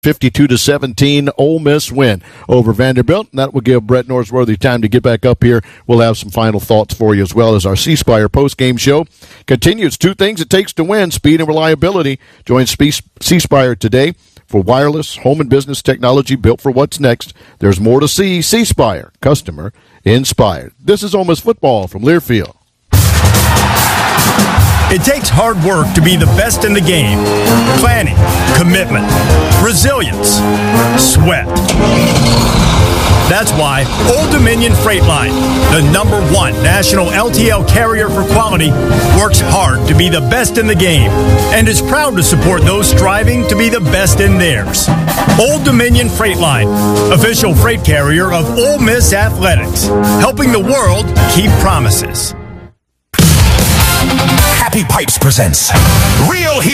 52-17 Ole Miss win over Vanderbilt. And that will give Brett Norsworthy time to get back up here. We'll have some final thoughts for you as well as our C-Spire post-game show continues. Two things it takes to win, speed and reliability. Join C-Spire today for wireless, home and business technology built for what's next. There's more to see. C-Spire, customer inspired. This is Ole Miss football from Learfield. It takes hard work to be the best in the game. Planning, commitment, resilience, sweat. That's why Old Dominion Freight Line, the #1 national LTL carrier for quality, works hard to be the best in the game and is proud to support those striving to be the best in theirs. Old Dominion Freight Line, official freight carrier of Ole Miss Athletics, helping the world keep promises. Happy Pipes presents Real